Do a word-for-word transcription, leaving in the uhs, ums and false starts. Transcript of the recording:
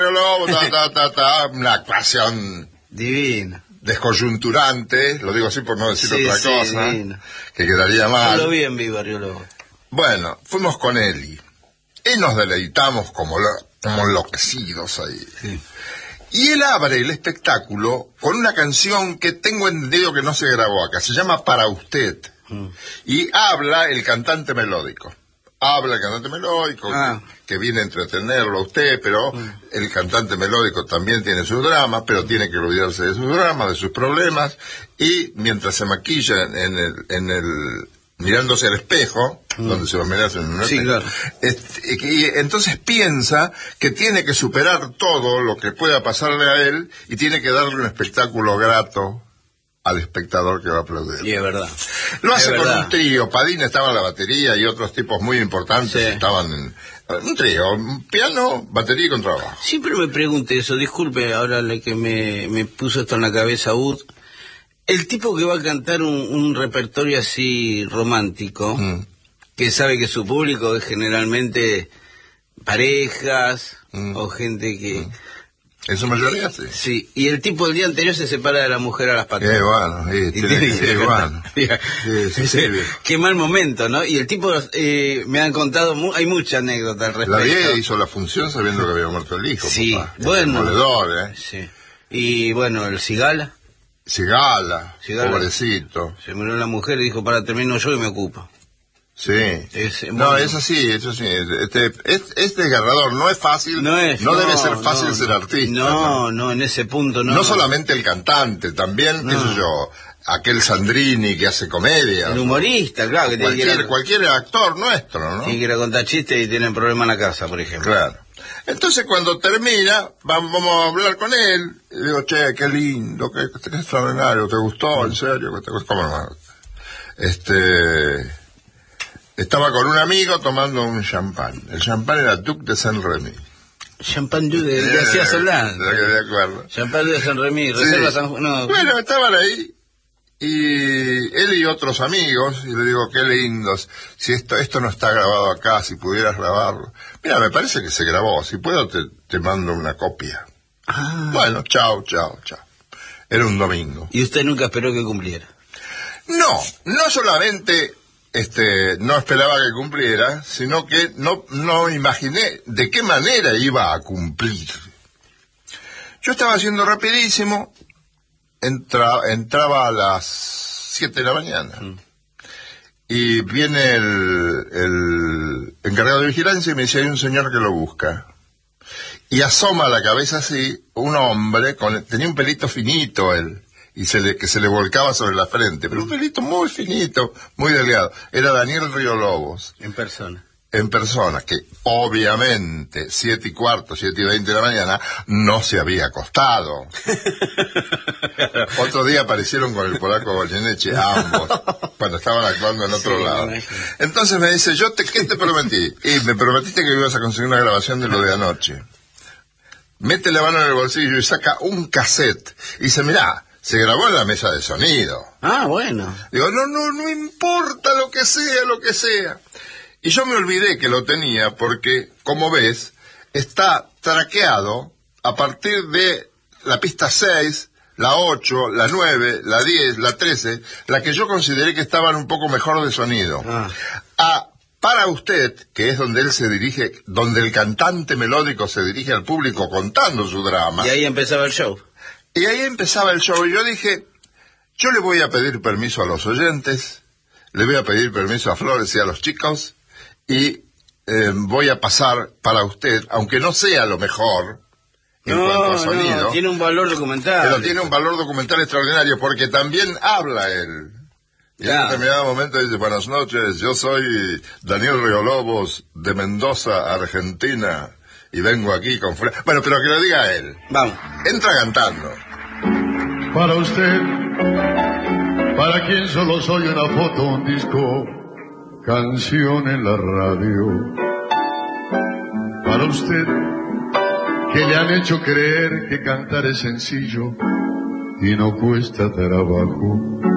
Lobo, ta, ta, ta, ta, una actuación divina, descoyunturante, lo digo así por no decir sí, otra sí, cosa, divina. Que quedaría mal. Yo lo vi en vivo, Río Lobo. Bueno, fuimos con Eli y nos deleitamos como, lo, como enloquecidos ahí. Sí. Y él abre el espectáculo con una canción que tengo entendido que no se grabó acá, se llama Para Usted, mm. y habla el cantante melódico. Habla el cantante melódico, ah. que, que viene a entretenerlo a usted, pero mm. el cantante melódico también tiene sus dramas, pero tiene que olvidarse de sus dramas, de sus problemas, y mientras se maquilla en el, en el mirándose al espejo, mm. donde se va a mirar en un sí, espejo, claro. este, y entonces piensa que tiene que superar todo lo que pueda pasarle a él, y tiene que darle un espectáculo grato al espectador que va a aplaudir. Y es verdad. Lo hace es con verdad. un trío. Padín estaba en la batería y otros tipos muy importantes sí. estaban en un trío, un piano, batería y contrabajo. Siempre me pregunté eso, disculpe, ahora la que me, me puso esto en la cabeza, Ud. El tipo que va a cantar un, un repertorio así romántico, mm. que sabe que su público es generalmente parejas mm. o gente que... Mm. En su mayoría, sí. Sí, y el tipo el día anterior se separa de la mujer a las patas. Eh, bueno, sí, tiene que ser bueno. Sí, sí, sí, qué mal momento, ¿no? Y el tipo, eh, me han contado, mu hay mucha anécdota al respecto. La vieja hizo la función sabiendo que había muerto el hijo. Sí, papá. bueno. Demoledor, ¿eh? Sí. Y bueno, el Cigala. Cigala, Cigala, pobrecito. Se murió la mujer y dijo, para, termino yo y me ocupo. Sí, es, no, bueno. es así, eso sí, este, es, es desgarrador, no es fácil, no, es, no, no debe ser fácil no, ser artista. No, no, no, en ese punto no. No solamente el cantante, también, qué sé yo, aquel Sandrini que hace comedia. El humorista, claro. Que cualquier, tiene que ir a, cualquier actor nuestro, ¿no? Tiene que ir a contar chistes y tienen problema en la casa, por ejemplo. Claro. Entonces cuando termina, vamos a hablar con él, y le digo, che, qué lindo, qué, qué extraordinario, ¿te gustó? ¿En serio? ¿Te gustó? ¿Cómo no? Este... Estaba con un amigo tomando un champán. El champán era Duc de Saint-Remy. Champán Duc de García Solán. De acuerdo. Champán Duc de Saint-Remy, Reserva sí. San Juan. No. Bueno, estaban ahí. Y él y otros amigos, y le digo, qué lindos. Si esto esto no está grabado acá, si pudieras grabarlo. Mira, me parece que se grabó. Si puedo, te, te mando una copia. Ah. Bueno, chao, chao, chao. Era un domingo. ¿Y usted nunca esperó que cumpliera? No, no solamente... Este, no esperaba que cumpliera, sino que no, no imaginé de qué manera iba a cumplir. Yo estaba haciendo rapidísimo, entra, entraba a las siete de la mañana, mm. y viene el, el encargado de vigilancia y me dice, hay un señor que lo busca. Y asoma la cabeza así, un hombre, con, tenía un pelito finito él, y se le, que se le volcaba sobre la frente, pero un pelito muy finito, muy delgado. Era Daniel Río Lobos. En persona. En persona, que obviamente, siete y cuarto, siete y veinte de la mañana, no se había acostado. Otro día aparecieron con el polaco Goyeneche, ambos, cuando estaban actuando en otro sí, lado. Entonces me dice, yo te, ¿qué te prometí? Y me prometiste que ibas a conseguir una grabación de lo de anoche. Mete la mano en el bolsillo y saca un cassette. Y dice, mirá, se grabó en la mesa de sonido. Ah, bueno. Digo, no, no, no importa lo que sea, lo que sea. Y yo me olvidé que lo tenía porque, como ves, está traqueado a partir de la pista seis, la ocho, la nueve, la diez, la trece, la que yo consideré que estaban un poco mejor de sonido. Ah. A Para Usted, que es donde él se dirige, donde el cantante melódico se dirige al público contando su drama. Y ahí empezaba el show. Y ahí empezaba el show, y yo dije, yo le voy a pedir permiso a los oyentes, le voy a pedir permiso a Flores y a los chicos, y eh, voy a pasar Para Usted, aunque no sea lo mejor en no, cuanto a sonido. No, tiene un valor documental. Pero tiene un valor documental extraordinario, porque también habla él. Y ya. en un determinado momento dice, buenas noches, yo soy Daniel Río Lobos, de Mendoza, Argentina, y vengo aquí con... Bueno, pero que lo diga él. Vamos. Entra cantando. Para usted, para quien solo soy una foto, un disco, canción en la radio. Para usted, que le han hecho creer que cantar es sencillo y no cuesta trabajo.